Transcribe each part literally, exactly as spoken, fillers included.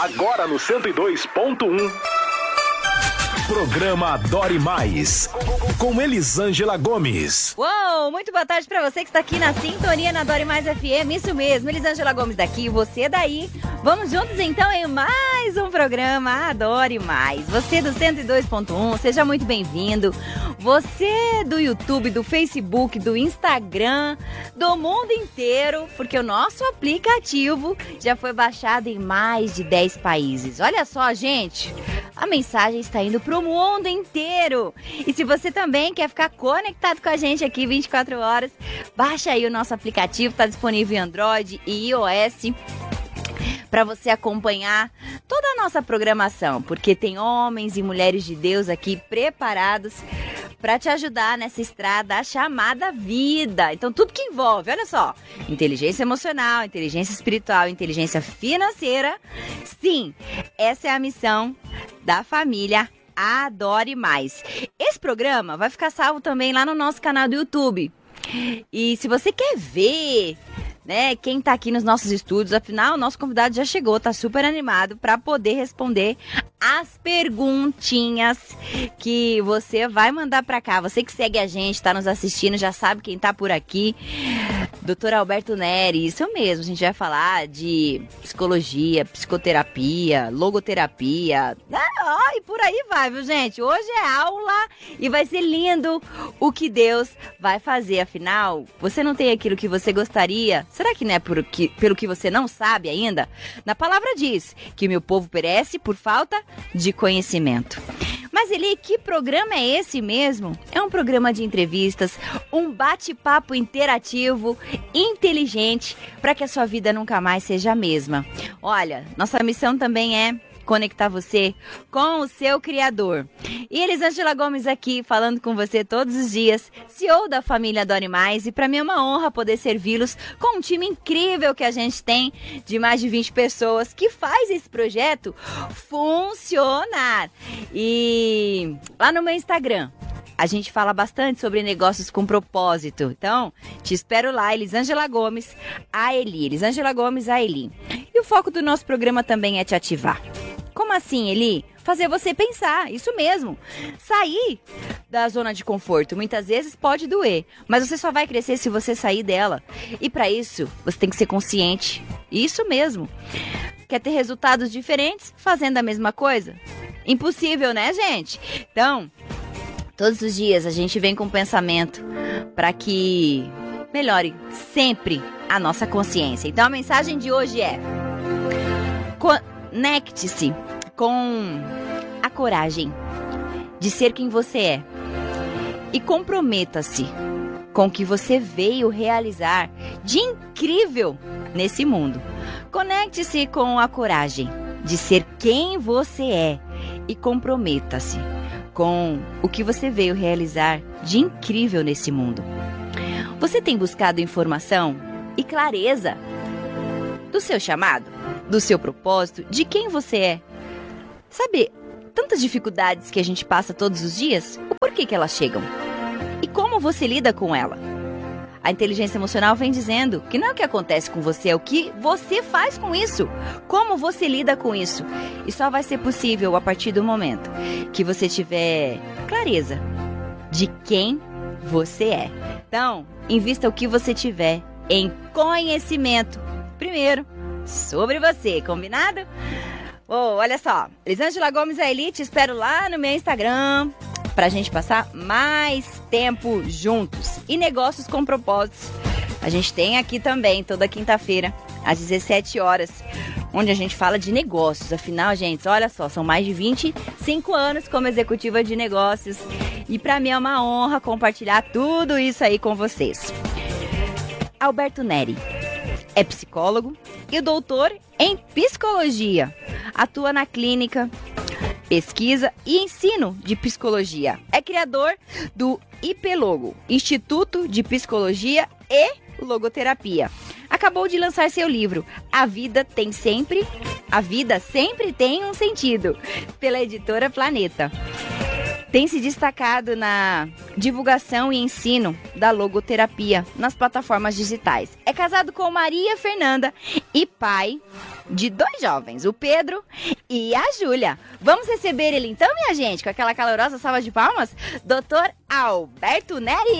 Agora no cento e dois ponto um. Programa Adore Mais, com Elisângela Gomes. Uou, muito boa tarde pra você que está aqui na sintonia na Adore Mais F M. Isso mesmo, Elisângela Gomes daqui, você daí. Vamos juntos então em mais um programa Adore Mais. Você do cento e dois ponto um, seja muito bem-vindo. Você do YouTube, do Facebook, do Instagram, do mundo inteiro, porque o nosso aplicativo já foi baixado em mais de dez países. Olha só, gente, a mensagem está indo pro mundo inteiro. E se você também quer ficar conectado com a gente aqui vinte e quatro horas, baixa aí o nosso aplicativo, está disponível em Android e iOS, para você acompanhar toda a nossa programação, porque tem homens e mulheres de Deus aqui preparados para te ajudar nessa estrada chamada vida. Então, tudo que envolve, olha só, inteligência emocional, inteligência espiritual, inteligência financeira. Sim, essa é a missão da família Adore Mais. Esse programa vai ficar salvo também lá no nosso canal do YouTube. E se você quer ver, né, quem tá aqui nos nossos estúdios, afinal, o nosso convidado já chegou, tá super animado para poder responder as perguntinhas que você vai mandar para cá. Você que segue a gente, tá nos assistindo, já sabe quem tá por aqui. doutor Alberto Neri, isso mesmo, a gente vai falar de psicologia, psicoterapia, logoterapia, ah, e por aí vai, viu, gente? Hoje é aula e vai ser lindo o que Deus vai fazer. Afinal, você não tem aquilo que você gostaria? Será que não é por que, pelo que você não sabe ainda? Na palavra diz que meu povo perece por falta de conhecimento. Mas, Eli, que programa é esse mesmo? É um programa de entrevistas, um bate-papo interativo, inteligente, para que a sua vida nunca mais seja a mesma. Olha, nossa missão também é conectar você com o seu Criador. E Elisângela Gomes aqui, falando com você todos os dias, C E O da família Adore Mais, e para mim é uma honra poder servi-los com um time incrível que a gente tem, de mais de vinte pessoas, que faz esse projeto funcionar. E lá no meu Instagram, a gente fala bastante sobre negócios com propósito. Então, te espero lá, Elisângela Gomes, a Eli. Elisângela Gomes, a Eli. E o foco do nosso programa também é te ativar. Como assim, Eli? Fazer você pensar, isso mesmo. Sair da zona de conforto. Muitas vezes pode doer, mas você só vai crescer se você sair dela. E para isso, você tem que ser consciente. Isso mesmo. Quer ter resultados diferentes fazendo a mesma coisa? Impossível, né, gente? Então, todos os dias a gente vem com um pensamento para que melhore sempre a nossa consciência. Então a mensagem de hoje é: conecte-se com a coragem de ser quem você é e comprometa-se com o que você veio realizar de incrível nesse mundo. Conecte-se com a coragem de ser quem você é e comprometa-se com o que você veio realizar de incrível nesse mundo. Você tem buscado informação e clareza do seu chamado, do seu propósito, de quem você é? Sabe, tantas dificuldades que a gente passa todos os dias, o porquê que elas chegam? E como você lida com ela? A inteligência emocional vem dizendo que não é o que acontece com você, é o que você faz com isso. Como você lida com isso. E só vai ser possível a partir do momento que você tiver clareza de quem você é. Então, invista o que você tiver em conhecimento primeiro sobre você, combinado? Oh, olha só, Elisângela Gomes, a Eli, te espero lá no meu Instagram pra gente passar mais tempo juntos. E negócios com propósitos, a gente tem aqui também toda quinta-feira às dezessete horas, onde a gente fala de negócios. Afinal, gente, olha só, são mais de vinte e cinco anos como executiva de negócios e pra mim é uma honra compartilhar tudo isso aí com vocês. Alberto Neri é psicólogo e doutor em psicologia. Atua na clínica, pesquisa e ensino de psicologia. É criador do IPLogo, Instituto de Psicologia e Logoterapia. Acabou de lançar seu livro A Vida Tem Sempre, A Vida Sempre Tem um Sentido, pela editora Planeta. tem se destacado na divulgação e ensino da logoterapia nas plataformas digitais. É casado com Maria Fernanda e pai de dois jovens, o Pedro e a Júlia. Vamos receber ele então, minha gente, com aquela calorosa salva de palmas? doutor Alberto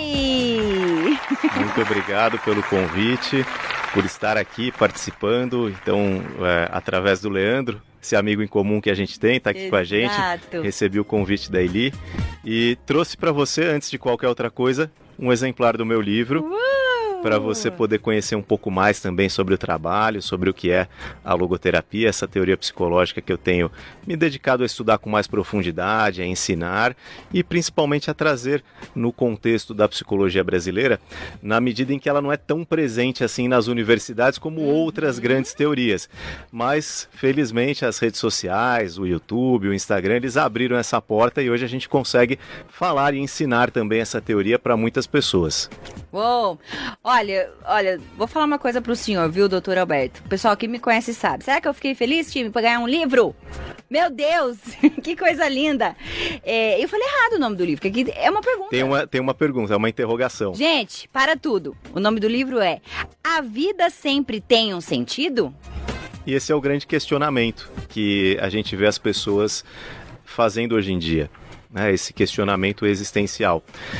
Neri! Muito obrigado pelo convite, por estar aqui participando, então, é, através do Leandro, esse amigo em comum que a gente tem, está aqui Exato. Com a gente, recebi o convite da Eli e trouxe para você, antes de qualquer outra coisa, um exemplar do meu livro, para você poder conhecer um pouco mais também sobre o trabalho, sobre o que é a logoterapia, essa teoria psicológica que eu tenho me dedicado a estudar com mais profundidade, a ensinar e principalmente a trazer no contexto da psicologia brasileira, na medida em que ela não é tão presente assim nas universidades como outras grandes teorias. Mas, felizmente, as redes sociais, o YouTube, o Instagram, eles abriram essa porta e hoje a gente consegue falar e ensinar também essa teoria para muitas pessoas. Uou! Olha, olha, vou falar uma coisa pro senhor, viu, doutor Alberto? O pessoal que me conhece sabe. Será que eu fiquei feliz, time, por ganhar um livro? Meu Deus, que coisa linda. É, eu falei errado o nome do livro, porque aqui é uma pergunta. Tem uma, tem uma pergunta, é uma interrogação. Gente, para tudo. O nome do livro é A Vida Sempre Tem um Sentido? E esse é o grande questionamento que a gente vê as pessoas fazendo hoje em dia. Né, esse questionamento existencial.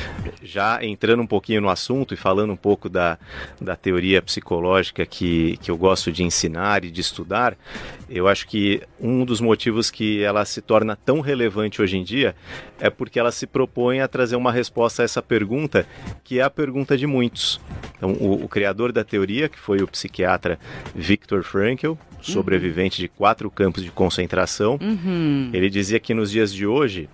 Já entrando um pouquinho no assunto e falando um pouco da, da teoria psicológica que, que eu gosto de ensinar e de estudar, eu acho que um dos motivos que ela se torna tão relevante hoje em dia é porque ela se propõe a trazer uma resposta a essa pergunta, que é a pergunta de muitos. Então, o, o criador da teoria, que foi o psiquiatra Viktor Frankl, sobrevivente uhum. de quatro campos de concentração, uhum. ele dizia que nos dias de hoje,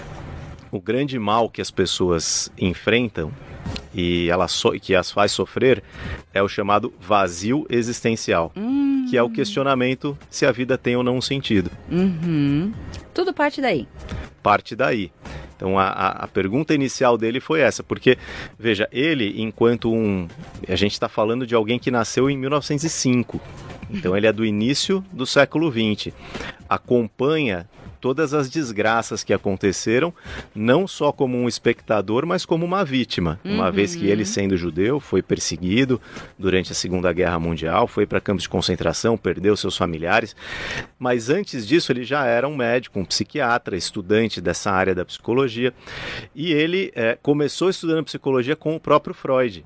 o grande mal que as pessoas enfrentam e ela so, que as faz sofrer é o chamado vazio existencial, hum. que é o questionamento se a vida tem ou não um sentido. Uhum. Tudo parte daí. Parte daí. Então a, a, a pergunta inicial dele foi essa, porque, veja, ele enquanto um... A gente está falando de alguém que nasceu em mil novecentos e cinco, então ele é do início do século vinte, acompanha todas as desgraças que aconteceram, não só como um espectador, mas como uma vítima. Uhum. Uma vez que ele, sendo judeu, foi perseguido durante a Segunda Guerra Mundial, foi para campos de concentração, perdeu seus familiares. Mas antes disso, ele já era um médico, um psiquiatra, estudante dessa área da psicologia. E ele é, começou estudando psicologia com o próprio Freud.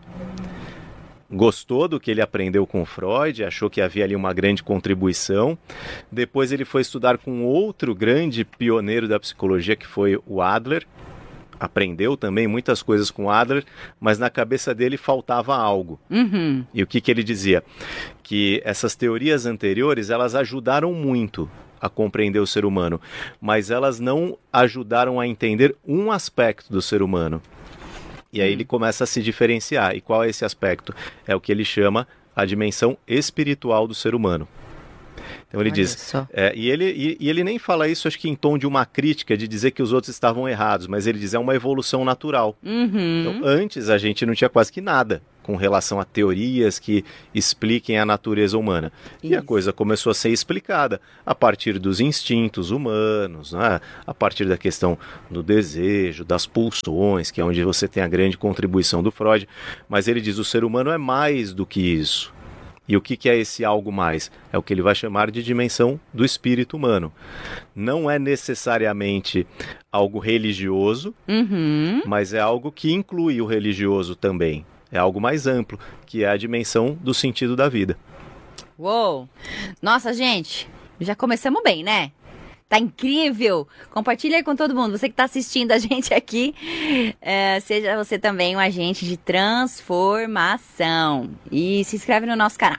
Gostou do que ele aprendeu com Freud, achou que havia ali uma grande contribuição. Depois ele foi estudar com outro grande pioneiro da psicologia, que foi o Adler. Aprendeu também muitas coisas com Adler, mas na cabeça dele faltava algo. Uhum. E o que, que ele dizia? Que essas teorias anteriores, elas ajudaram muito a compreender o ser humano, mas elas não ajudaram a entender um aspecto do ser humano. E aí ele começa a se diferenciar. E qual é esse aspecto? É o que ele chama a dimensão espiritual do ser humano. Então ele Olha diz... É, e, ele, e, e ele nem fala isso, acho que em tom de uma crítica, de dizer que os outros estavam errados, mas ele diz é uma evolução natural. Uhum. Então, antes a gente não tinha quase que nada com relação a teorias que expliquem a natureza humana. Isso. E a coisa começou a ser explicada a partir dos instintos humanos, né? A partir da questão do desejo, das pulsões, que é onde você tem a grande contribuição do Freud. Mas ele diz, o ser humano é mais do que isso. E o que, que é esse algo mais? É o que ele vai chamar de dimensão do espírito humano. Não é necessariamente algo religioso, uhum. mas é algo que inclui o religioso também. É algo mais amplo, que é a dimensão do sentido da vida. Uou! Nossa, gente, já começamos bem, né? Tá incrível! Compartilha aí com todo mundo. Você que tá assistindo a gente aqui, é, seja você também um agente de transformação. E se inscreve no nosso canal.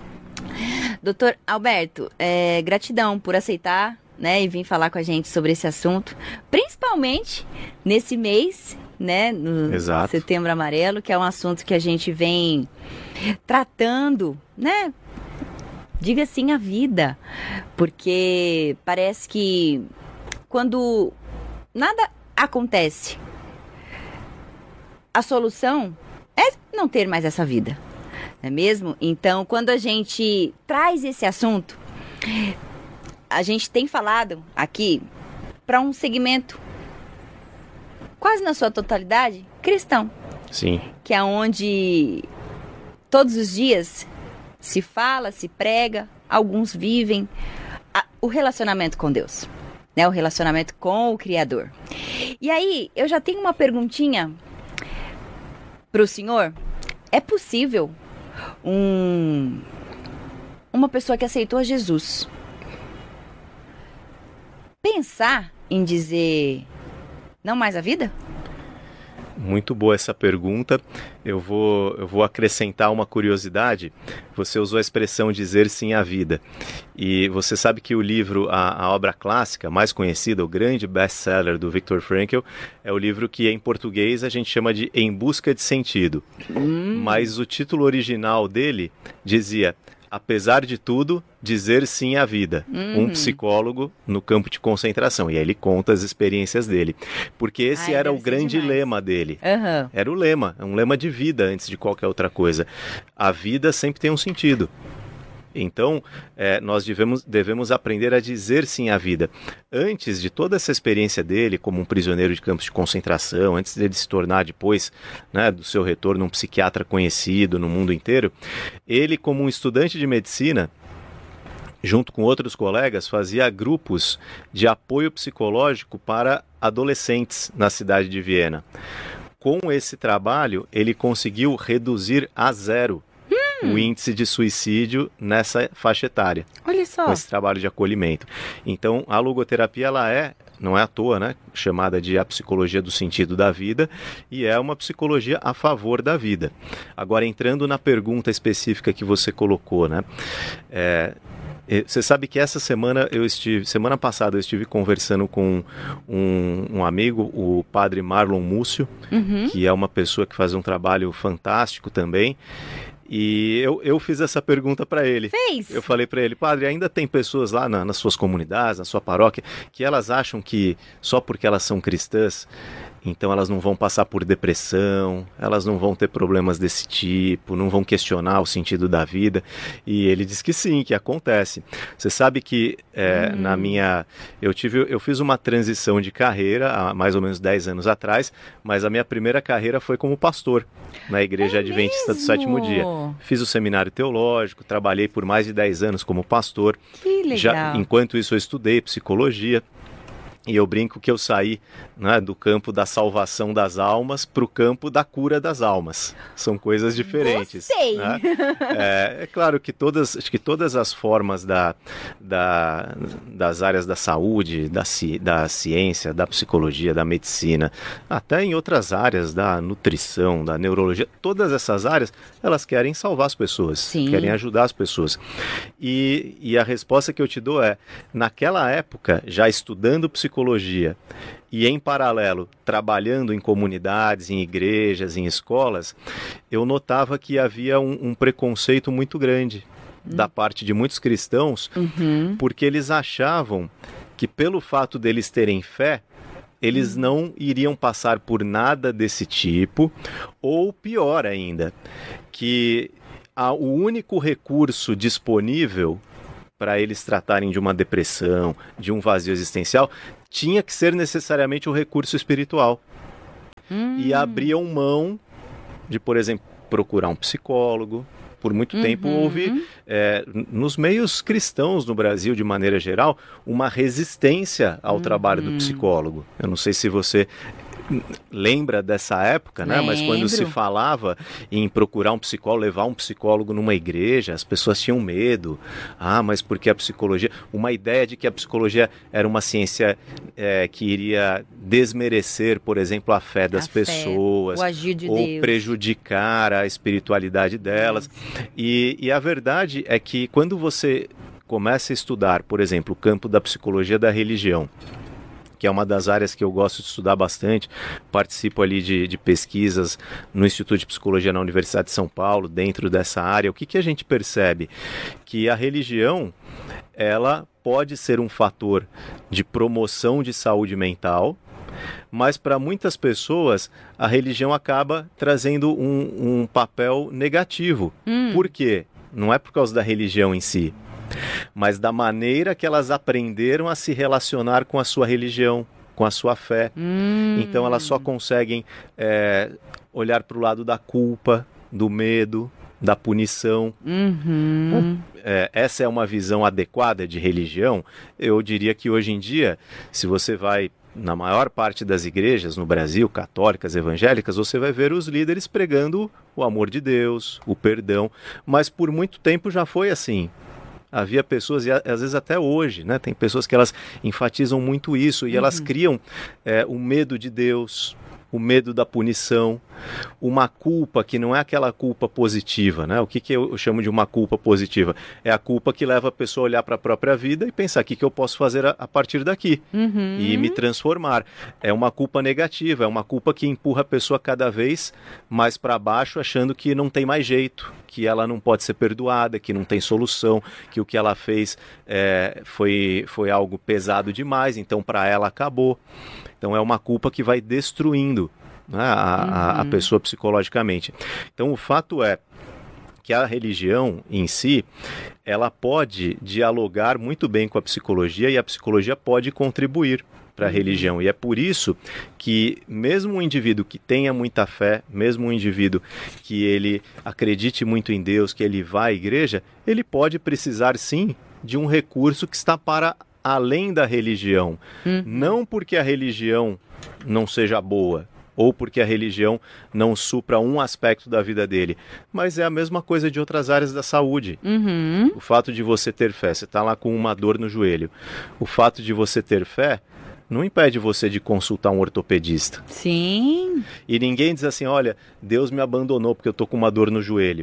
doutor Alberto, é, gratidão por aceitar, né, e vir falar com a gente sobre esse assunto. Principalmente nesse mês, né, no Exato. Setembro Amarelo, que é um assunto que a gente vem tratando, né? Diga sim à vida, porque parece que quando nada acontece, a solução é não ter mais essa vida, não é mesmo? Então, quando a gente traz esse assunto, a gente tem falado aqui para um segmento quase na sua totalidade, cristão. Sim. Que é onde todos os dias se fala, se prega, alguns vivem a, o relacionamento com Deus, né? O relacionamento com o Criador. E aí, eu já tenho uma perguntinha para o senhor. É possível um, uma pessoa que aceitou Jesus pensar em dizer não mais a vida? Muito boa essa pergunta. Eu vou, eu vou acrescentar uma curiosidade. Você usou a expressão dizer sim à vida. E você sabe que o livro, a, a obra clássica mais conhecida, o grande best-seller do Viktor Frankl, é o livro que em português a gente chama de Em Busca de Sentido. Hum. Mas o título original dele dizia: apesar de tudo, dizer sim à vida. Uhum. Um psicólogo no campo de concentração. E aí ele conta as experiências dele. Porque esse Ai, era o grande demais. lema dele. Uhum. Era o lema, um lema de vida antes de qualquer outra coisa. A vida sempre tem um sentido. Então, é, nós devemos, devemos aprender a dizer sim à vida. Antes de toda essa experiência dele como um prisioneiro de campos de concentração, antes dele se tornar depois, né, do seu retorno um psiquiatra conhecido no mundo inteiro, ele, como um estudante de medicina, junto com outros colegas, fazia grupos de apoio psicológico para adolescentes na cidade de Viena. Com esse trabalho, ele conseguiu reduzir a zero o índice de suicídio nessa faixa etária. Olha só. Com esse trabalho de acolhimento. Então, a logoterapia, ela é, não é à toa, né, chamada de a psicologia do sentido da vida, e é uma psicologia a favor da vida. Agora, entrando na pergunta específica que você colocou, né, é, você sabe que essa semana eu estive, semana passada eu estive conversando com um, um amigo, o padre Marlon Múcio, uhum. que é uma pessoa que faz um trabalho fantástico também. E eu, eu fiz essa pergunta para ele. Fez? Eu falei para ele: padre, ainda tem pessoas lá na, nas suas comunidades, na sua paróquia, que elas acham que só porque elas são cristãs, então elas não vão passar por depressão, elas não vão ter problemas desse tipo, não vão questionar o sentido da vida. E ele disse que sim, que acontece. Você sabe que é, hum. na minha... Eu, tive, eu fiz uma transição de carreira há mais ou menos dez anos atrás, mas a minha primeira carreira foi como pastor na Igreja é Adventista mesmo? do Sétimo Dia. Fiz o seminário teológico, trabalhei por mais de dez anos como pastor. Que legal. Já, enquanto isso eu estudei psicologia. E eu brinco que eu saí, né, do campo da salvação das almas para o campo da cura das almas. São coisas diferentes. Sei. Né? É, é claro que todas, acho que todas as formas da, da, das áreas da saúde, da, ci, da ciência, da psicologia, da medicina, até em outras áreas da nutrição, da neurologia, todas essas áreas, elas querem salvar as pessoas, Sim. querem ajudar as pessoas. E, e a resposta que eu te dou é, naquela época, já estudando psicologia, psicologia e, em paralelo, trabalhando em comunidades, em igrejas, em escolas, eu notava que havia um, um preconceito muito grande hum. da parte de muitos cristãos, uhum. porque eles achavam que, pelo fato deles terem fé, eles hum. não iriam passar por nada desse tipo, ou pior ainda, que a, o único recurso disponível para eles tratarem de uma depressão, de um vazio existencial, tinha que ser necessariamente o recurso espiritual. Hum. E abriam mão de, por exemplo, procurar um psicólogo. Por muito uhum. tempo houve, é, nos meios cristãos no Brasil, de maneira geral, uma resistência ao uhum. trabalho do psicólogo. Eu não sei se você lembra dessa época, né? Mas quando se falava em procurar um psicólogo, levar um psicólogo numa igreja, as pessoas tinham medo. Ah, mas porque a psicologia... Uma ideia de que a psicologia era uma ciência é, que iria desmerecer, por exemplo, a fé das a pessoas, fé, o agir de ou Deus. Prejudicar a espiritualidade delas. E, e a verdade é que quando você começa a estudar, por exemplo, o campo da psicologia da religião, que é uma das áreas que eu gosto de estudar bastante, participo ali de, de pesquisas no Instituto de Psicologia na Universidade de São Paulo, dentro dessa área. O que, que a gente percebe? Que a religião, ela pode ser um fator de promoção de saúde mental, mas para muitas pessoas a religião acaba trazendo um, um papel negativo. Hum. Por quê? Não é por causa da religião em si, mas da maneira que elas aprenderam a se relacionar com a sua religião, com a sua fé. Hum. Então elas só conseguem é, olhar para o lado da culpa, do medo, da punição. Uhum. É, essa é uma visão adequada de religião? Eu diria que hoje em dia, se você vai na maior parte das igrejas no Brasil, católicas, evangélicas, você vai ver os líderes pregando o amor de Deus, o perdão, mas por muito tempo já foi assim. Havia pessoas, e às vezes até hoje, né, tem pessoas que elas enfatizam muito isso, e uhum. elas criam é, o medo de Deus, o medo da punição, uma culpa que não é aquela culpa positiva, né? O que, que eu chamo de uma culpa positiva? É a culpa que leva a pessoa a olhar para a própria vida e pensar o que, que eu posso fazer a, a partir daqui uhum. e me transformar. É uma culpa negativa, é uma culpa que empurra a pessoa cada vez mais para baixo, achando que não tem mais jeito, que ela não pode ser perdoada, que não tem solução, que o que ela fez é, foi, foi algo pesado demais, então para ela acabou. Então é uma culpa que vai destruindo, né, a, uhum. a, a pessoa psicologicamente. Então o fato é que a religião em si, ela pode dialogar muito bem com a psicologia e a psicologia pode contribuir para a religião. E é por isso que mesmo um indivíduo que tenha muita fé, mesmo um indivíduo que ele acredite muito em Deus, que ele vá à igreja, ele pode precisar sim de um recurso que está para além da religião. Uhum. Não porque a religião não seja boa, ou porque a religião não supra um aspecto da vida dele, mas é a mesma coisa de outras áreas da saúde. Uhum. O fato de você ter fé, você está lá com uma dor no joelho, o fato de você ter fé não impede você de consultar um ortopedista. Sim. E ninguém diz assim, olha, Deus me abandonou porque eu estou com uma dor no joelho.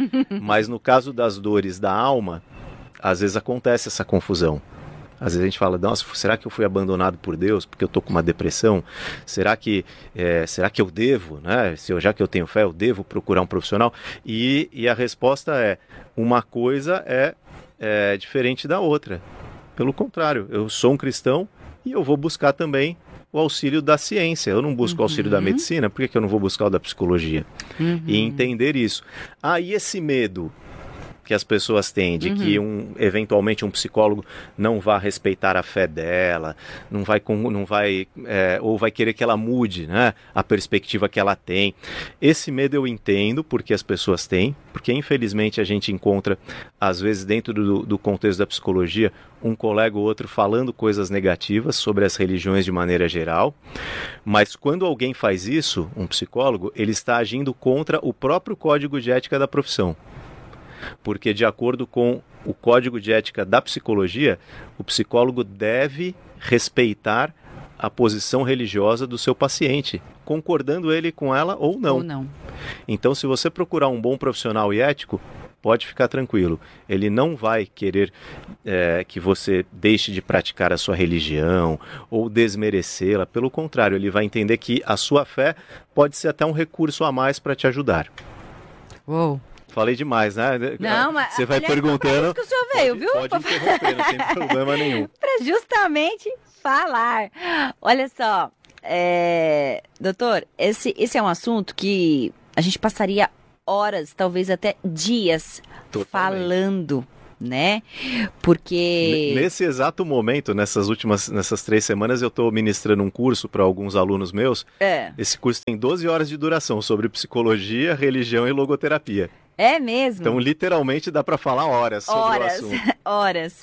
Mas no caso das dores da alma, às vezes acontece essa confusão. Às vezes a gente fala, nossa, será que eu fui abandonado por Deus porque eu estou com uma depressão? Será que, é, será que eu devo, né? Se eu, já que eu tenho fé, eu devo procurar um profissional? E, e a resposta é, uma coisa é, é diferente da outra. Pelo contrário, eu sou um cristão e eu vou buscar também o auxílio da ciência. Eu não busco uhum. o auxílio da medicina, por que, que eu não vou buscar o da psicologia? Uhum. E entender isso. Ah, e esse medo que as pessoas têm de uhum. que um, eventualmente um psicólogo não vá respeitar a fé dela, não vai, não vai é, ou vai querer que ela mude, né, a perspectiva que ela tem. Esse medo eu entendo porque as pessoas têm, porque infelizmente a gente encontra, às vezes dentro do, do contexto da psicologia, um colega ou outro falando coisas negativas sobre as religiões de maneira geral, mas quando alguém faz isso, um psicólogo, ele está agindo contra o próprio código de ética da profissão. Porque, de acordo com o código de ética da psicologia, o psicólogo deve respeitar a posição religiosa do seu paciente, concordando ele com ela ou não. Ou não. Então, se você procurar um bom profissional e ético, pode ficar tranquilo. Ele não vai querer é, que você deixe de praticar a sua religião ou desmerecê-la. Pelo contrário, ele vai entender que a sua fé pode ser até um recurso a mais para te ajudar. Uou! Falei demais, né? Não, mas você vai perguntando. Isso que o senhor veio, pode, viu? Pode interromper, não tem problema nenhum. Para justamente falar. Olha só, é... doutor, esse, esse é um assunto que a gente passaria horas, talvez até dias, totalmente falando, né? Porque nesse exato momento, nessas últimas, nessas três semanas, eu estou ministrando um curso para alguns alunos meus. É. Esse curso tem doze horas de duração sobre psicologia, religião e logoterapia. É mesmo? Então, literalmente, dá para falar horas sobre horas, o assunto. Horas.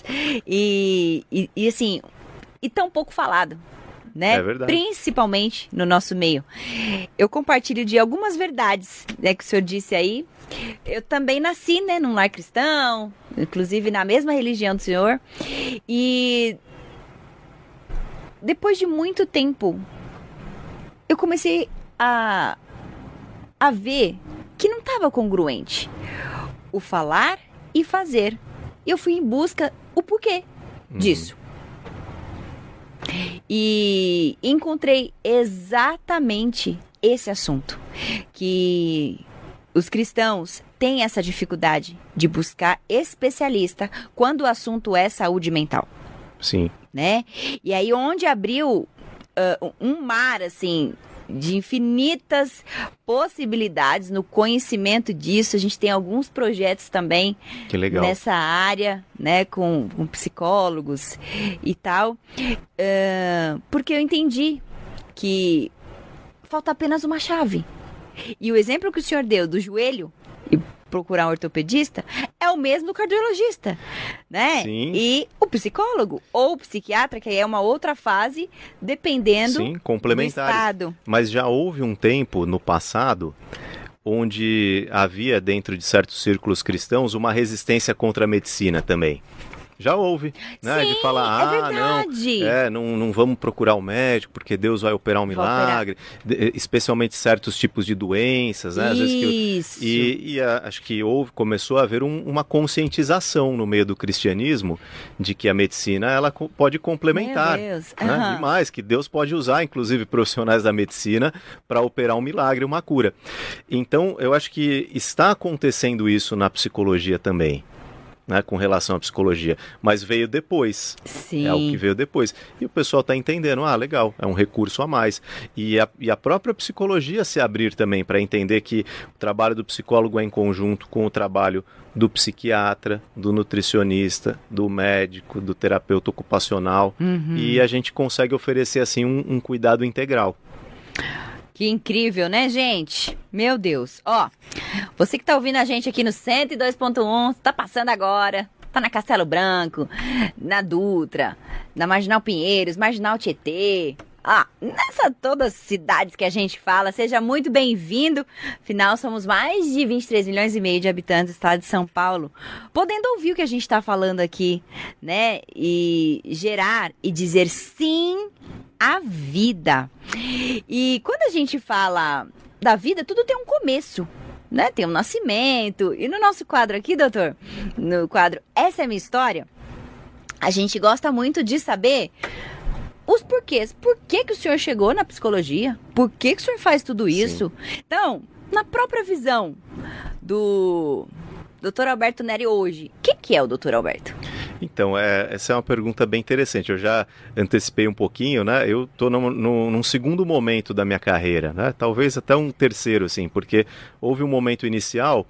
E, e, e assim, e tão pouco falado, né? É verdade. Principalmente no nosso meio. Eu compartilho de algumas verdades, né, que o senhor disse aí. Eu também nasci, né, num lar cristão, inclusive na mesma religião do senhor. E depois de muito tempo, eu comecei a, a ver que não estava congruente o falar e fazer. Eu fui em busca o porquê uhum. disso. E encontrei exatamente esse assunto, que os cristãos têm essa dificuldade de buscar especialista quando o assunto é saúde mental. Sim. Né? E aí onde abriu uh, um mar, assim, de infinitas possibilidades no conhecimento disso. A gente tem alguns projetos também que legal. Nessa área, né, com, com psicólogos e tal, uh, porque eu entendi que falta apenas uma chave. E o exemplo que o senhor deu do joelho e procurar um ortopedista é o mesmo do cardiologista, né? Sim. E o psicólogo ou o psiquiatra, que aí é uma outra fase, dependendo Sim, complementares. do estado. Mas já houve um tempo no passado onde havia dentro de certos círculos cristãos uma resistência contra a medicina também. Já houve, né? Sim, de falar, é ah, não, verdade. é, não, não vamos procurar o médico porque Deus vai operar um milagre, de, especialmente certos tipos de doenças, né? Às vezes que, Isso. e, e a, acho que houve, começou a haver um, uma conscientização no meio do cristianismo de que a medicina ela co- pode complementar, Meu Deus. né? Aham. E mais, que Deus pode usar, inclusive, profissionais da medicina para operar um milagre, uma cura. Então, eu acho que está acontecendo isso na psicologia também. Né, com relação à psicologia, mas veio depois, Sim. é o que veio depois, e o pessoal está entendendo, ah, legal, é um recurso a mais, e a, e a própria psicologia se abrir também para entender que o trabalho do psicólogo é em conjunto com o trabalho do psiquiatra, do nutricionista, do médico, do terapeuta ocupacional, Uhum. e a gente consegue oferecer assim um, um cuidado integral. Que incrível, né, gente? Meu Deus. Ó, você que tá ouvindo a gente aqui no cento e dois ponto um, tá passando agora, tá na Castelo Branco, na Dutra, na Marginal Pinheiros, Marginal Tietê. Ah, nessas todas as cidades que a gente fala, seja muito bem-vindo. Afinal, somos mais de vinte e três milhões e meio de habitantes do estado de São Paulo, podendo ouvir o que a gente tá falando aqui, né? E gerar e dizer sim à vida. E quando a gente fala da vida, tudo tem um começo, né? Tem um nascimento. E no nosso quadro aqui, doutor, no quadro Essa é a Minha História, a gente gosta muito de saber os porquês. Por que que o senhor chegou na psicologia? Por que que o senhor faz tudo isso? Sim. Então, na própria visão do doutor Alberto Neri hoje, o que que é o doutor Alberto? Então, é, essa é uma pergunta bem interessante. Eu já antecipei um pouquinho, né? Eu estou num, num, num segundo momento da minha carreira, né? Talvez até um terceiro, assim, porque houve um momento inicial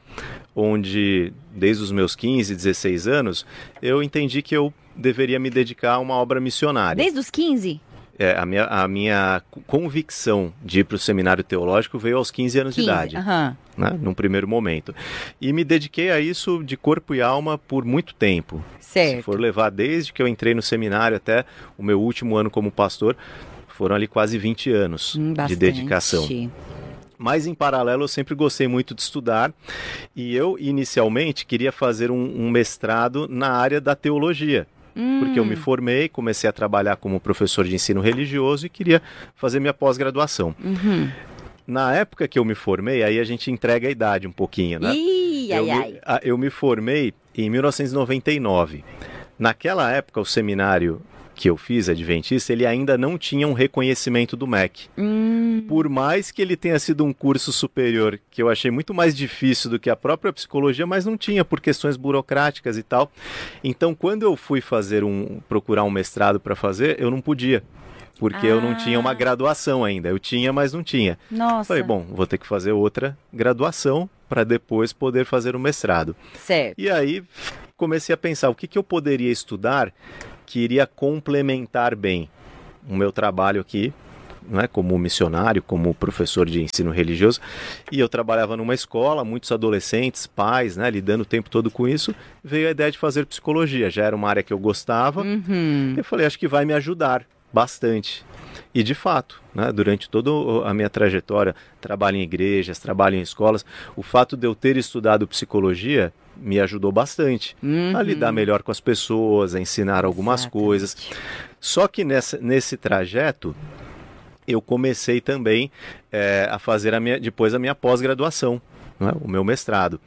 onde, desde os meus quinze, dezesseis anos, eu entendi que eu deveria me dedicar a uma obra missionária. Desde os quinze? É, a, minha, a minha convicção de ir para o seminário teológico veio aos quinze anos quinze, de idade, uhum. né, num primeiro momento. E me dediquei a isso de corpo e alma por muito tempo. Certo. Se for levar desde que eu entrei no seminário até o meu último ano como pastor, foram ali quase vinte anos hum, de dedicação. Mas, em paralelo, eu sempre gostei muito de estudar e eu, inicialmente, queria fazer um, um mestrado na área da teologia. Porque eu me formei, comecei a trabalhar como professor de ensino religioso e queria fazer minha pós-graduação. Uhum. Na época que eu me formei, aí a gente entrega a idade um pouquinho, né? Ih, eu, ai, me, ai. eu me formei em mil novecentos e noventa e nove. Naquela época, o seminário que eu fiz, adventista, ele ainda não tinha um reconhecimento do M E C. Hum. Por mais que ele tenha sido um curso superior, que eu achei muito mais difícil do que a própria psicologia, mas não tinha por questões burocráticas e tal. Então, quando eu fui fazer um, procurar um mestrado para fazer, eu não podia. Porque ah. eu não tinha uma graduação ainda. Eu tinha, mas não tinha. Nossa. Falei, bom, vou ter que fazer outra graduação para depois poder fazer o mestrado. Certo. E aí comecei a pensar, o que, que eu poderia estudar que iria complementar bem o meu trabalho aqui, né, como missionário, como professor de ensino religioso. E eu trabalhava numa escola, muitos adolescentes, pais, né, lidando o tempo todo com isso. Veio a ideia de fazer psicologia, já era uma área que eu gostava. Uhum. Eu falei, acho que vai me ajudar bastante. E de fato, né, durante toda a minha trajetória, trabalho em igrejas, trabalho em escolas, o fato de eu ter estudado psicologia me ajudou bastante uhum. a lidar melhor com as pessoas, a ensinar algumas Exatamente. coisas. Só que nessa, nesse trajeto, eu comecei também é, a fazer a minha, depois a minha pós-graduação. não é? O meu mestrado.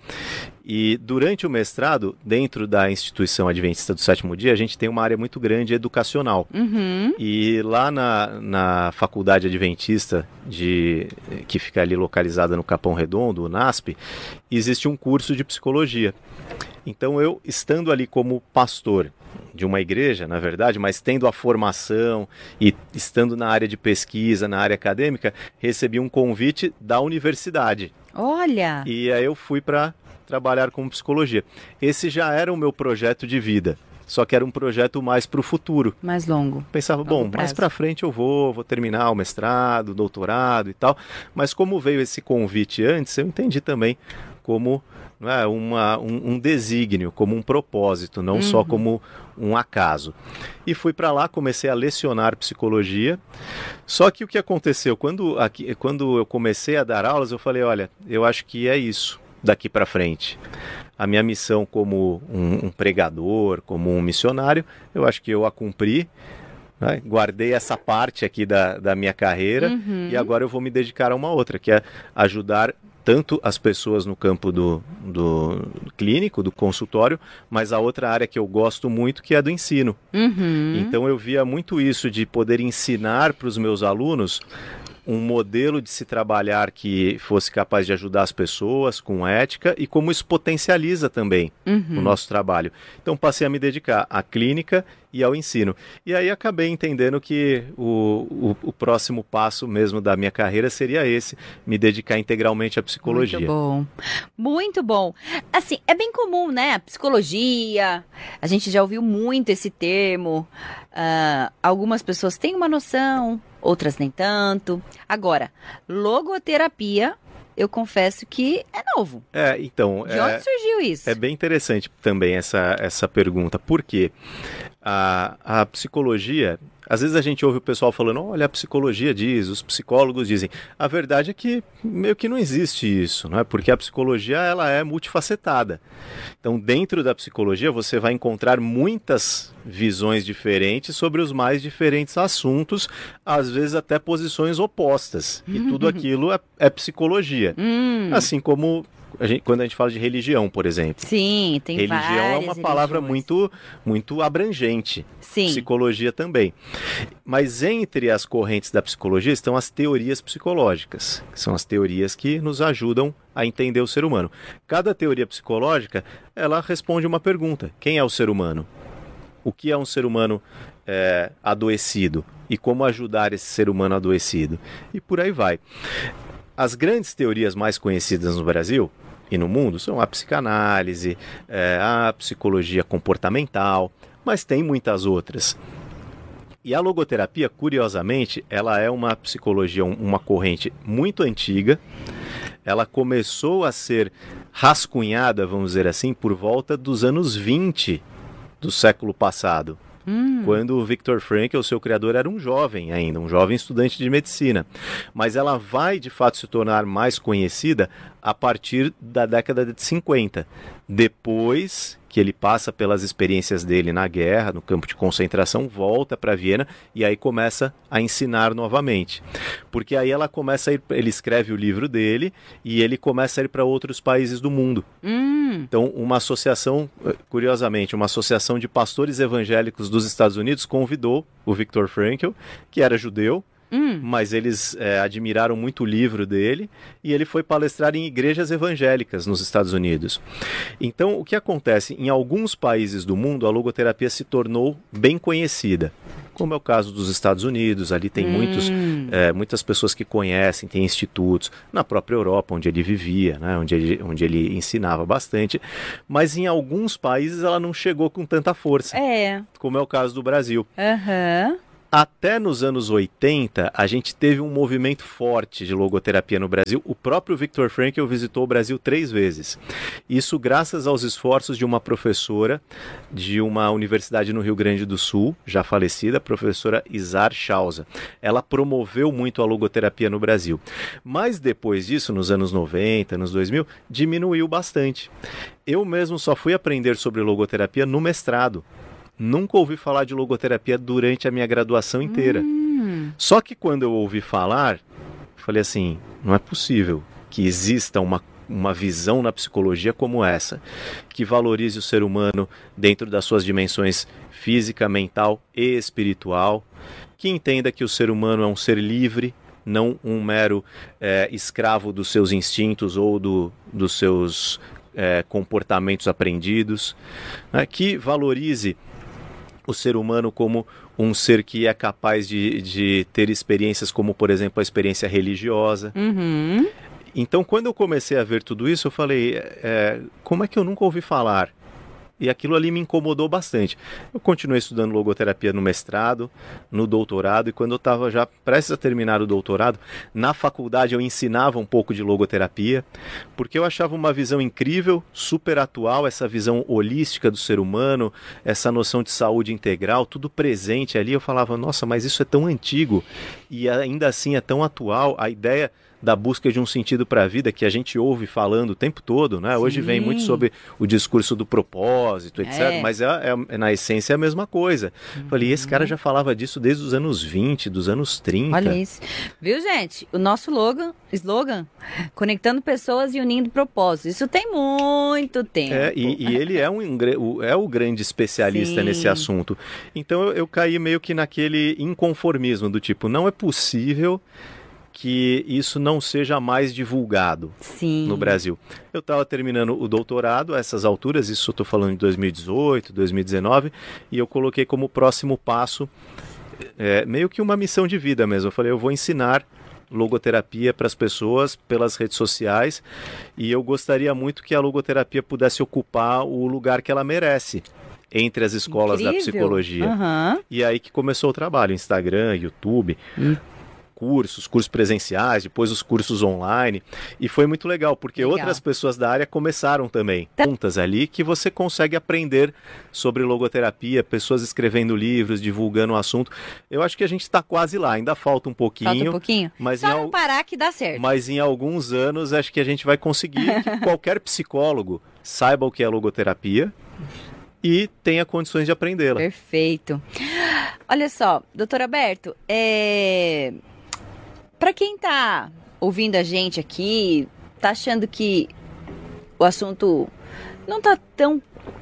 E durante o mestrado, dentro da instituição Adventista do Sétimo Dia, a gente tem uma área muito grande educacional. Uhum. E lá na, na Faculdade Adventista, de, que fica ali localizada no Capão Redondo, o NASP, existe um curso de psicologia. Então eu, estando ali como pastor de uma igreja, na verdade, mas tendo a formação e estando na área de pesquisa, na área acadêmica, recebi um convite da universidade. Olha! E aí eu fui para trabalhar com psicologia. Esse já era o meu projeto de vida, só que era um projeto mais para o futuro. Mais longo. Pensava, Longo bom, prazo. mais para frente eu vou, vou terminar o mestrado, o doutorado e tal. Mas como veio esse convite antes, eu entendi também como, não é, uma, um, um desígnio, como um propósito, não uhum. só como um acaso. E fui para lá, comecei a lecionar psicologia. Só que o que aconteceu? Quando, aqui, quando eu comecei a dar aulas, eu falei, olha, eu acho que é isso daqui para frente. A minha missão como um, um pregador, como um missionário, eu acho que eu a cumpri, né? Guardei essa parte aqui da, da minha carreira uhum. e agora eu vou me dedicar a uma outra, que é ajudar tanto as pessoas no campo do, do clínico, do consultório, mas a outra área que eu gosto muito, que é do ensino. Uhum. Então eu via muito isso de poder ensinar para os meus alunos um modelo de se trabalhar que fosse capaz de ajudar as pessoas com ética e como isso potencializa também uhum. o nosso trabalho. Então passei a me dedicar à clínica e ao ensino. E aí acabei entendendo que o, o, o próximo passo mesmo da minha carreira seria esse, me dedicar integralmente à psicologia. Muito bom. Muito bom. Assim, é bem comum, né? A psicologia, a gente já ouviu muito esse termo. Uh, algumas pessoas têm uma noção, outras nem tanto. Agora, logoterapia, eu confesso que é novo. É, então... De onde é, surgiu isso? É bem interessante também essa, essa pergunta. Por quê? A, a psicologia... Às vezes a gente ouve o pessoal falando, olha, a psicologia diz, os psicólogos dizem. A verdade é que meio que não existe isso, não é? Porque a psicologia ela é multifacetada. Então, dentro da psicologia, você vai encontrar muitas visões diferentes sobre os mais diferentes assuntos, às vezes até posições opostas. E tudo aquilo é, é psicologia. Hum. Assim como... A gente, quando a gente fala de religião, por exemplo. Sim, tem religião várias é uma palavra religiões. muito, muito abrangente. Sim. Psicologia também. Mas entre as correntes da psicologia estão as teorias psicológicas, que são as teorias que nos ajudam a entender o ser humano. Cada teoria psicológica, ela responde uma pergunta. Quem é o ser humano? O que é um ser humano é, adoecido? E como ajudar esse ser humano adoecido? E por aí vai. As grandes teorias mais conhecidas no Brasil e no mundo são a psicanálise, é, a psicologia comportamental, mas tem muitas outras. E a logoterapia, curiosamente, ela é uma psicologia, uma corrente muito antiga. Ela começou a ser rascunhada, vamos dizer assim, por volta dos anos vinte do século passado. Hum. Quando o Viktor Frankl, seu criador, era um jovem ainda, um jovem estudante de medicina. Mas ela vai, de fato, se tornar mais conhecida a partir da década de cinquenta. Depois que ele passa pelas experiências dele na guerra, no campo de concentração, volta para Viena e aí começa a ensinar novamente. Porque aí ela começa a ir, ele escreve o livro dele e ele começa a ir para outros países do mundo. Hum. Então, uma associação, curiosamente, uma associação de pastores evangélicos dos Estados Unidos convidou o Viktor Frankl, que era judeu, Hum. mas eles é, admiraram muito o livro dele e ele foi palestrar em igrejas evangélicas nos Estados Unidos. Então, o que acontece? Em alguns países do mundo, a logoterapia se tornou bem conhecida, como é o caso dos Estados Unidos. Ali tem hum. muitos, é, muitas pessoas que conhecem, tem institutos, na própria Europa, onde ele vivia, né, onde, ele, onde ele ensinava bastante, mas em alguns países ela não chegou com tanta força, é. como é o caso do Brasil. Aham. Uhum. Até nos anos oitenta, a gente teve um movimento forte de logoterapia no Brasil. O próprio Viktor Frankl visitou o Brasil três vezes. Isso graças aos esforços de uma professora de uma universidade no Rio Grande do Sul, já falecida, a professora Izar Schausa. Ela promoveu muito a logoterapia no Brasil. Mas depois disso, nos anos noventa, anos dois mil, diminuiu bastante. Eu mesmo só fui aprender sobre logoterapia no mestrado. Nunca ouvi falar de logoterapia durante a minha graduação inteira. Hum. Só que quando eu ouvi falar, falei assim, não é possível que exista uma uma visão na psicologia como essa, que valorize o ser humano dentro das suas dimensões física, mental e espiritual, que entenda que o ser humano é um ser livre, não um mero é, escravo dos seus instintos ou do, dos seus é, comportamentos aprendidos, né? Que valorize o ser humano como um ser que é capaz de, de ter experiências como, por exemplo, a experiência religiosa. Uhum. Então, quando eu comecei a ver tudo isso, eu falei, é, como é que eu nunca ouvi falar? E aquilo ali me incomodou bastante. Eu continuei estudando logoterapia no mestrado, no doutorado, e quando eu estava já prestes a terminar o doutorado, na faculdade eu ensinava um pouco de logoterapia, porque eu achava uma visão incrível, super atual, essa visão holística do ser humano, essa noção de saúde integral, tudo presente ali. Eu falava, nossa, mas isso é tão antigo e ainda assim é tão atual. A ideia da busca de um sentido para a vida que a gente ouve falando o tempo todo, né? Hoje vem muito sobre o discurso do propósito, etcétera. É. Mas é, é, na essência é a mesma coisa. Uhum. Falei, esse cara já falava disso desde os anos vinte, dos anos trinta. Olha isso. Viu, gente? O nosso slogan, slogan conectando pessoas e unindo propósitos. Isso tem muito tempo. É, e, e ele é, um, é o grande especialista Sim. nesse assunto. Então eu, eu caí meio que naquele inconformismo do tipo, não é possível que isso não seja mais divulgado Sim. no Brasil. Eu estava terminando o doutorado a essas alturas, isso eu estou falando de dois mil e dezoito, dois mil e dezenove, e eu coloquei como próximo passo é, meio que uma missão de vida mesmo. Eu falei, eu vou ensinar logoterapia para as pessoas pelas redes sociais e eu gostaria muito que a logoterapia pudesse ocupar o lugar que ela merece entre as escolas Incrível. Da psicologia. Uhum. E aí que começou o trabalho, Instagram, YouTube... Hum. cursos, cursos presenciais, depois os cursos online, e foi muito legal, porque legal. Outras pessoas da área começaram também, contas ali que você consegue aprender sobre logoterapia, pessoas escrevendo livros, divulgando o assunto. Eu acho que a gente está quase lá, ainda falta um pouquinho. Falta um pouquinho? Mas Só em não al... parar que dá certo. Mas em alguns anos acho que a gente vai conseguir que qualquer psicólogo saiba o que é logoterapia e tenha condições de aprendê-la. Perfeito. Olha só, doutor Alberto, é... para quem está ouvindo a gente aqui, está achando que o assunto não está tão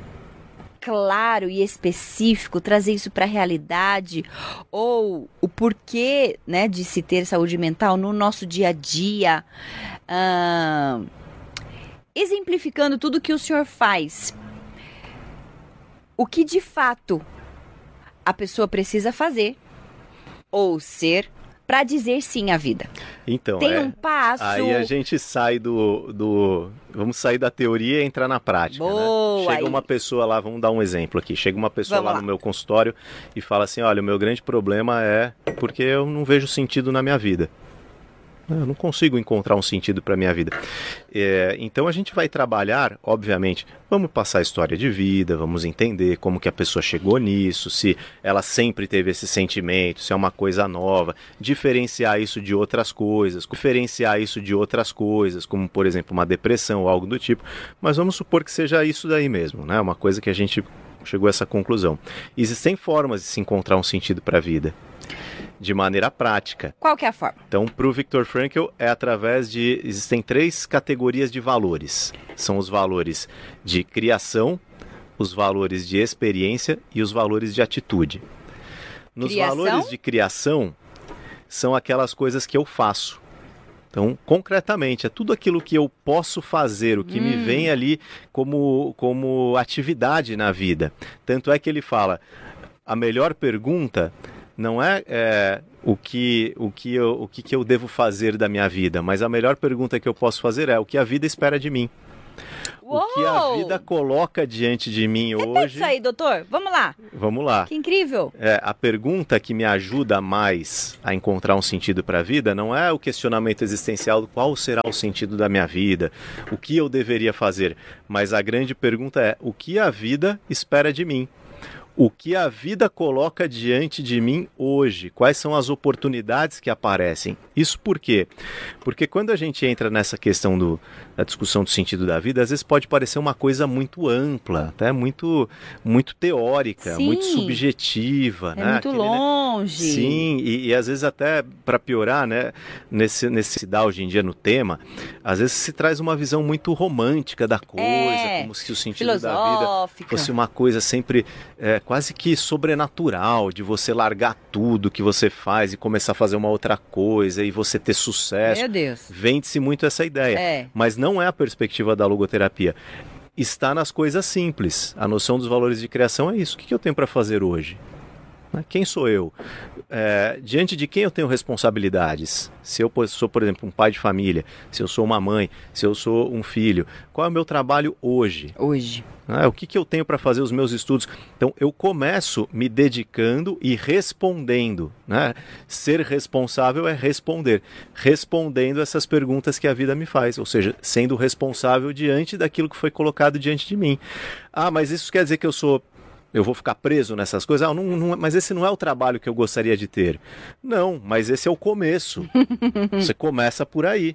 claro e específico, trazer isso para a realidade, ou o porquê, né, de se ter saúde mental no nosso dia a dia, ah, exemplificando tudo que o senhor faz, o que de fato a pessoa precisa fazer ou ser para dizer sim à vida. Então, tem é, um passo... Aí a gente sai do, do... Vamos sair da teoria e entrar na prática. Boa, né? Chega aí. uma pessoa lá, vamos dar um exemplo aqui. Chega uma pessoa Vamos lá, lá no meu consultório e fala assim, olha, o meu grande problema é porque eu não vejo sentido na minha vida. Eu não consigo encontrar um sentido para a minha vida. É, então a gente vai trabalhar, obviamente, vamos passar a história de vida, vamos entender como que a pessoa chegou nisso, se ela sempre teve esse sentimento, se é uma coisa nova, diferenciar isso de outras coisas, diferenciar isso de outras coisas, como por exemplo uma depressão ou algo do tipo, mas vamos supor que seja isso daí mesmo, né? Uma coisa que a gente chegou a essa conclusão. Existem formas de se encontrar um sentido para a vida. De maneira prática. Qual que é a forma? Então, para o Viktor Frankl, é através de... Existem três categorias de valores. São os valores de criação, os valores de experiência e os valores de atitude. Nos criação? valores de criação, são aquelas coisas que eu faço. Então, concretamente, é tudo aquilo que eu posso fazer, o que hum. me vem ali como, como atividade na vida. Tanto é que ele fala, a melhor pergunta... Não é, é o, que, o, que eu, o que, que eu devo fazer da minha vida, mas a melhor pergunta que eu posso fazer é o que a vida espera de mim. Uou! O que a vida coloca diante de mim Repete hoje... isso aí, doutor. Vamos lá. Vamos lá. Que incrível. É, a pergunta que me ajuda mais a encontrar um sentido para a vida não é o questionamento existencial do qual será o sentido da minha vida, o que eu deveria fazer, mas a grande pergunta é o que a vida espera de mim. o que a vida coloca diante de mim hoje, quais são as oportunidades que aparecem. Isso por quê? Porque quando a gente entra nessa questão do, da discussão do sentido da vida, às vezes pode parecer uma coisa muito ampla, até muito, muito teórica, Sim. muito subjetiva. É né? muito Aquele, longe. Né? Sim, e, e às vezes até para piorar, né, nesse, nesse se dá hoje em dia no tema, às vezes se traz uma visão muito romântica da coisa, É, como se o sentido da vida filosófica. fosse uma coisa sempre é, quase que sobrenatural, de você largar tudo que você faz e começar a fazer uma outra coisa e você ter sucesso. Meu Deus. Vende-se muito essa ideia, É. mas não é a perspectiva da logoterapia. Está nas coisas simples. A noção dos valores de criação é isso. O que eu tenho para fazer hoje? Quem sou eu? É, diante de quem eu tenho responsabilidades? Se eu sou, por exemplo, um pai de família, se eu sou uma mãe, se eu sou um filho, qual é o meu trabalho hoje? Hoje. Ah, o que, que eu tenho para fazer os meus estudos? Então, eu começo me dedicando e respondendo. Né? Ser responsável é responder. Respondendo essas perguntas que a vida me faz. Ou seja, sendo responsável diante daquilo que foi colocado diante de mim. Ah, mas isso quer dizer que eu sou... Eu vou ficar preso nessas coisas? Ah, não, não, mas esse não é o trabalho que eu gostaria de ter. Não, mas esse é o começo. Você começa por aí.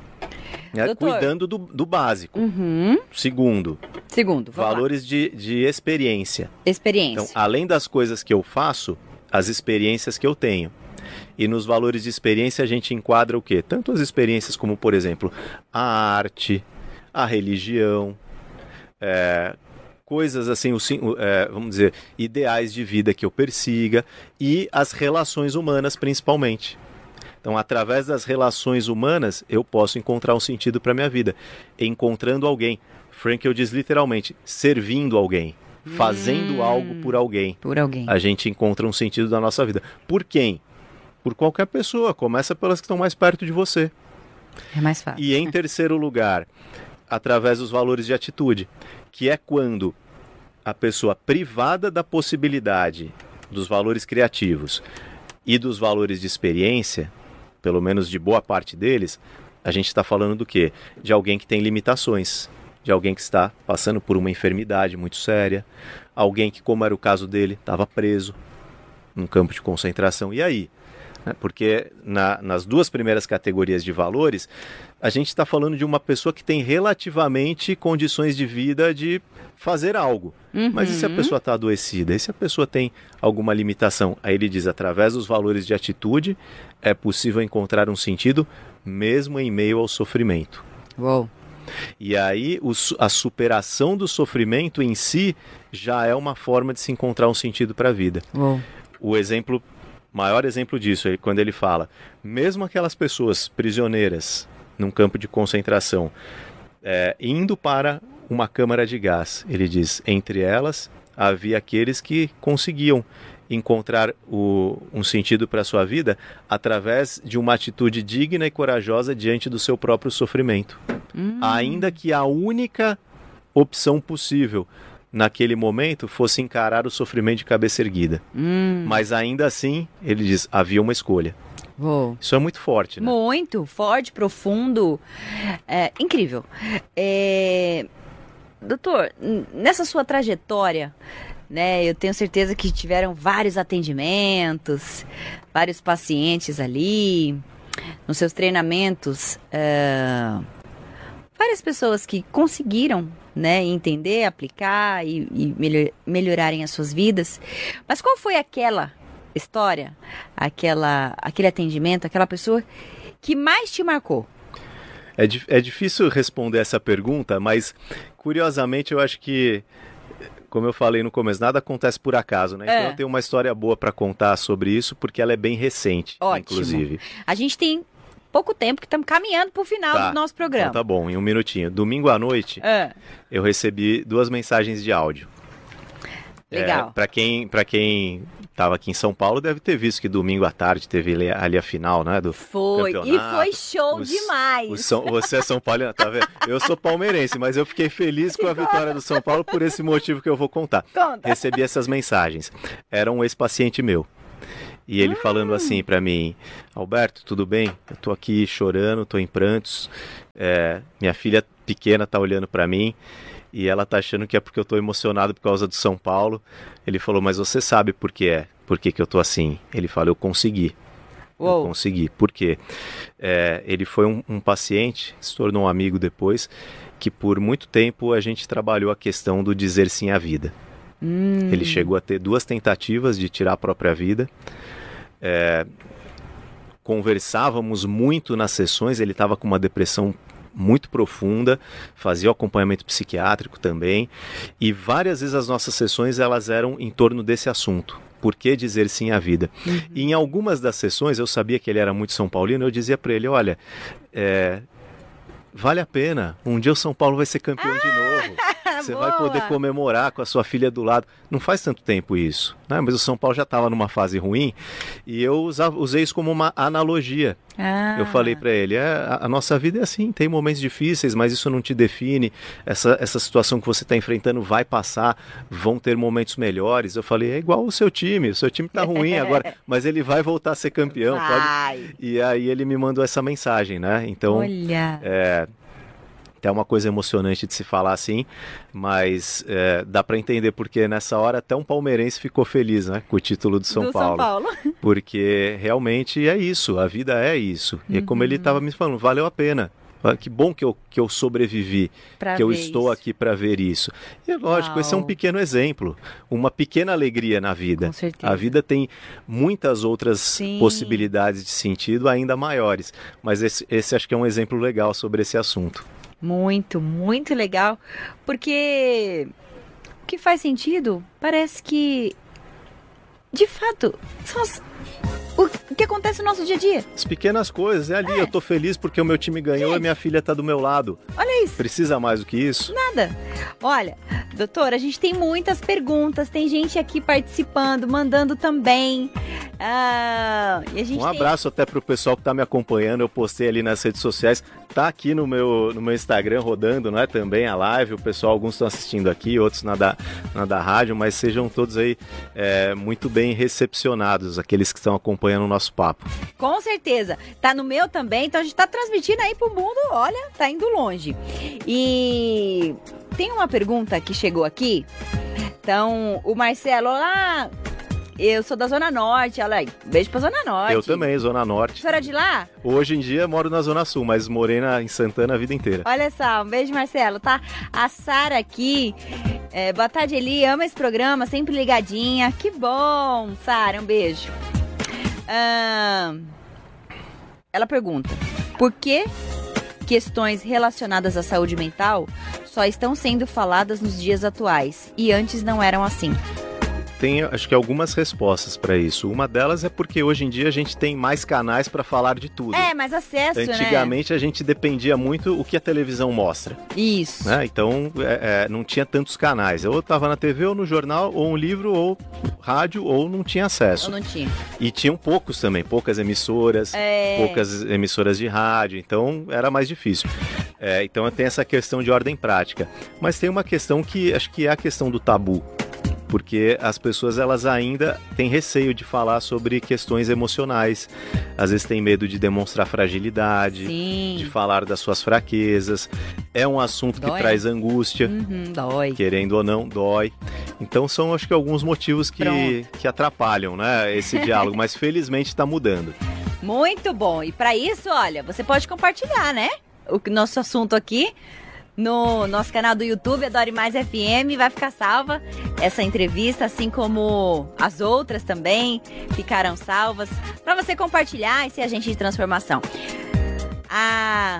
Né? Cuidando do, do básico. Uhum. Segundo, Segundo valores de, de experiência. Experiência. Então, além das coisas que eu faço, as experiências que eu tenho. E nos valores de experiência a gente enquadra o quê? Tanto as experiências como, por exemplo, a arte, a religião, é, coisas assim, o, é, vamos dizer, ideais de vida que eu persiga e as relações humanas principalmente. Então, através das relações humanas, eu posso encontrar um sentido para a minha vida. Encontrando alguém. Frankl diz literalmente, servindo alguém. Fazendo hum, algo por alguém. Por alguém. A gente encontra um sentido da nossa vida. Por quem? Por qualquer pessoa. Começa pelas que estão mais perto de você. É mais fácil. E em terceiro lugar, através dos valores de atitude. Que é quando a pessoa privada da possibilidade dos valores criativos e dos valores de experiência, pelo menos de boa parte deles, a gente está falando do quê? De alguém que tem limitações, de alguém que está passando por uma enfermidade muito séria, alguém que, como era o caso dele, estava preso num campo de concentração. E aí? Porque na, nas duas primeiras categorias de valores, a gente está falando de uma pessoa que tem relativamente condições de vida de fazer algo. Uhum. Mas e se a pessoa está adoecida? E se a pessoa tem alguma limitação? Aí ele diz, através dos valores de atitude, é possível encontrar um sentido mesmo em meio ao sofrimento. Uou. E aí o, a superação do sofrimento em si já é uma forma de se encontrar um sentido para a vida. Uou. O exemplo... maior exemplo disso é quando ele fala, mesmo aquelas pessoas prisioneiras num campo de concentração, é, indo para uma câmara de gás, ele diz, entre elas havia aqueles que conseguiam encontrar o, um sentido para a sua vida através de uma atitude digna e corajosa diante do seu próprio sofrimento. Hum. Ainda que a única opção possível naquele momento fosse encarar o sofrimento de cabeça erguida. Hum. Mas ainda assim, ele diz, havia uma escolha. Uou. Isso é muito forte, né? Muito forte, profundo, é, incrível. É... Doutor, nessa sua trajetória, né, eu tenho certeza que tiveram vários atendimentos, vários pacientes ali, nos seus treinamentos, é... várias pessoas que conseguiram, né, entender, aplicar e, e melhor, melhorarem as suas vidas. Mas qual foi aquela história, aquela, aquele atendimento, aquela pessoa que mais te marcou? É, é difícil responder essa pergunta, mas curiosamente eu acho que, como eu falei no começo, nada acontece por acaso, né? Então é. eu tenho uma história boa para contar sobre isso, porque ela é bem recente, ótimo, inclusive. A gente tem pouco tempo que estamos caminhando para o final tá, do nosso programa. Então tá bom, em um minutinho. Domingo à noite, é. eu recebi duas mensagens de áudio. Legal. É, para quem para quem estava aqui em São Paulo deve ter visto que domingo à tarde teve ali, ali a final, né, do foi campeonato. E foi show os, demais. Os São, você é São Paulo, tá vendo? Eu sou palmeirense, mas eu fiquei feliz com a vitória do São Paulo por esse motivo que eu vou contar. Conta. Recebi essas mensagens. Era um ex-paciente meu. E ele hum. falando assim para mim, Alberto, tudo bem? Eu tô aqui chorando, tô em prantos. É, minha filha pequena tá olhando para mim. e ela tá achando que é porque eu tô emocionado por causa do São Paulo. Ele falou, mas você sabe por que é? Por que que eu tô assim? Ele falou, eu consegui. Uou. Eu consegui. Por quê? É, ele foi um, um paciente, se tornou um amigo depois, que por muito tempo a gente trabalhou a questão do dizer sim à vida. Hum. Ele chegou a ter duas tentativas de tirar a própria vida. É, conversávamos muito nas sessões, ele estava com uma depressão muito profunda, fazia o acompanhamento psiquiátrico também, e várias vezes as nossas sessões elas eram em torno desse assunto. Por que dizer sim à vida? Uhum. E em algumas das sessões, eu sabia que ele era muito São Paulino, eu dizia para ele, olha, é, vale a pena, um dia o São Paulo vai ser campeão ah! de novo. Você Boa. vai poder comemorar com a sua filha do lado. Não faz tanto tempo isso, né? Mas o São Paulo já estava numa fase ruim e eu usava, usei isso como uma analogia. Ah. Eu falei para ele, é, a, a nossa vida é assim, tem momentos difíceis, mas isso não te define. Essa, essa situação que você está enfrentando vai passar, vão ter momentos melhores. Eu falei, é igual o seu time, o seu time está ruim agora, mas ele vai voltar a ser campeão. Pode... E aí ele me mandou essa mensagem, né? Então, olha... É... É uma coisa emocionante de se falar assim, mas é, dá para entender porque nessa hora até um palmeirense ficou feliz, né, com o título do São do Paulo. São Paulo. Porque realmente é isso, a vida é isso. Uhum. E como ele estava me falando, valeu a pena. Que bom que eu, que eu sobrevivi, pra que eu estou isso. aqui para ver isso. E é lógico, Uau. esse é um pequeno exemplo, uma pequena alegria na vida. Com certeza. A vida tem muitas outras Sim. possibilidades de sentido ainda maiores, mas esse, esse acho que é um exemplo legal sobre esse assunto. Muito, muito legal, porque o que faz sentido parece que, de fato, são as... o que acontece no nosso dia a dia. As pequenas coisas, é ali, é. eu tô feliz porque o meu time ganhou Gente. e minha filha tá do meu lado. Olha isso. Precisa mais do que isso? Nada. Olha, doutora, a gente tem muitas perguntas, tem gente aqui participando, mandando também. Ah, e a gente um abraço tem... até pro pessoal que tá me acompanhando, eu postei ali nas redes sociais, tá aqui no meu, no meu Instagram rodando, não é, também a live, o pessoal, alguns estão assistindo aqui, outros na da, na da rádio, mas sejam todos aí é, muito bem recepcionados, aqueles que estão acompanhando o nosso papo. Com certeza, tá no meu também, então a gente tá transmitindo aí pro mundo, olha, tá indo longe. E tem uma pergunta que chegou aqui, então o Marcelo, lá... Eu sou da Zona Norte, olha aí, beijo pra Zona Norte. Eu também, Zona Norte. A senhora é de lá? Hoje em dia moro na Zona Sul, mas morei na, em Santana a vida inteira. Olha só, um beijo, Marcelo, tá? A Sara aqui, é, boa tarde, Eli, ama esse programa, sempre ligadinha. Que bom, Sara, um beijo. Ah, ela pergunta, por que questões relacionadas à saúde mental só estão sendo faladas nos dias atuais e antes não eram assim? Tem, acho que algumas respostas para isso. Uma delas é porque hoje em dia a gente tem mais canais para falar de tudo. É, mais acesso, Antigamente, né? Antigamente a gente dependia muito o que a televisão mostra. Isso. Né? Então é, é, não tinha tantos canais. Ou estava na T V, ou no jornal, ou um livro, ou rádio, ou não tinha acesso. Ou não tinha. E tinham poucos também, poucas emissoras, é... poucas emissoras de rádio. Então era mais difícil. É, então tem essa questão de ordem prática. Mas tem uma questão que acho que é a questão do tabu. Porque as pessoas elas ainda têm receio de falar sobre questões emocionais. Às vezes tem medo de demonstrar fragilidade, Sim. de falar das suas fraquezas. É um assunto dói. que traz angústia, uhum, dói. Querendo ou não, dói. Então são, acho que, alguns motivos que, que atrapalham, né, esse diálogo. Mas felizmente está mudando. Muito bom. E para isso, olha, você pode compartilhar, né, o nosso assunto aqui no nosso canal do YouTube, Adore Mais F M, vai ficar salva essa entrevista, assim como as outras também ficarão salvas, para você compartilhar e ser agente de transformação. A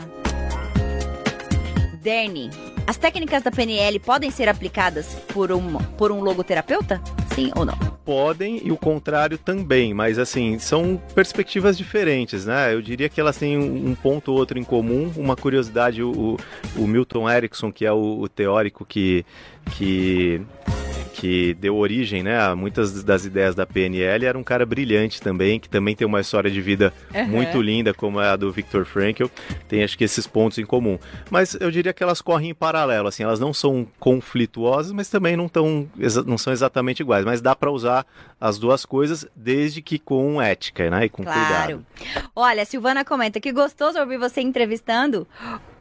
Derne, as técnicas da P N L podem ser aplicadas por um, por um logoterapeuta? Sim ou não? Podem e o contrário também, mas assim, são perspectivas diferentes, né? Eu diria que elas têm um ponto ou outro em comum. Uma curiosidade, o, o Milton Erickson, que é o, o teórico que... que que deu origem, né, a muitas das ideias da P N L, era um cara brilhante também, que também tem uma história de vida uhum. muito linda, como é a do Viktor Frankl. Tem, acho que, esses pontos em comum. Mas eu diria que elas correm em paralelo, assim, elas não são conflituosas, mas também não, tão, não são exatamente iguais. Mas dá para usar as duas coisas, desde que com ética, né, e com claro. cuidado. Olha, a Silvana comenta que gostoso ouvir você entrevistando